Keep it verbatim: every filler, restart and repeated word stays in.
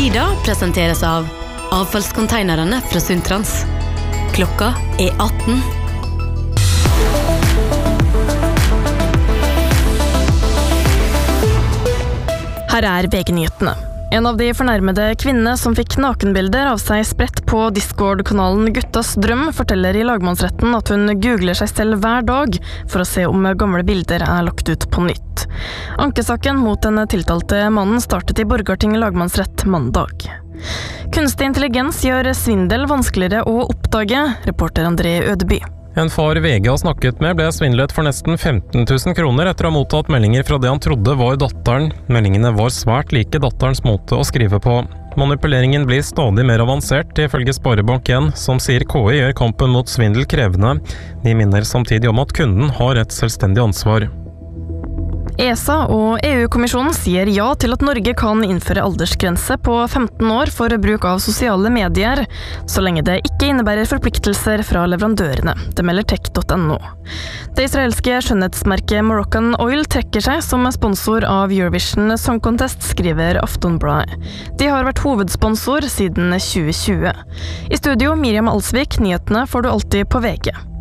Tida presenteres av avfallskonteinerne fra Sundtrans. Klokka er atten. Her er V G-nyhetene. En av de fornærmede kvinnene som fikk nakenbilder av seg spredt på Discord-kanalen Guttas Drøm forteller i lagmannsretten at hun googler seg selv hver dag for å se om gamle bilder er lagt ut på nytt. Ankesaken mot den tiltalte mannen startet i Borgarting lagmannsrett mandag. Kunstig intelligens gjør svindel vanskeligere å oppdage, reporter André Ødeby. En far V G har snakket med ble svindlet for nesten femten tusen kroner etter å ha mottatt meldinger fra det han trodde var datteren. Meldingene var svært like datterens måte å skrive på. Manipuleringen blir stadig mer avansert, ifølge Sparebank en, som sier K I gjør kampen mot svindel krevende. De minner samtidig om at kunden har et selvstendig ansvar. E S A og E U-kommisjonen sier ja til at Norge kan innføre aldersgrense på femten år for bruk av sosiale medier, så lenge det ikke innebærer forpliktelser fra leverandørene. Det melder tech punktum no. Det israelske skjønnhetsmerket Moroccan Oil trekker seg som sponsor av Eurovision Song Contest, skriver Aftonbladet. De har vært hovedsponsor siden tjue tjue. I studio, Miriam Alsvik, nyhetene får du alltid på V G.